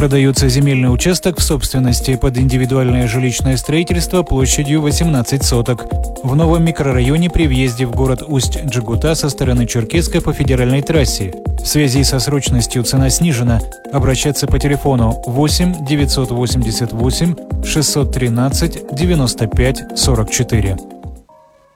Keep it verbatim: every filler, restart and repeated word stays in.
Продается земельный участок в собственности под индивидуальное жилищное строительство площадью восемнадцать соток в новом микрорайоне при въезде в город Усть-Джегута со стороны Черкесска по федеральной трассе. В связи со срочностью цена снижена. Обращаться по телефону восемь девятьсот восемьдесят восемь шестьсот тринадцать девяносто пять сорок четыре.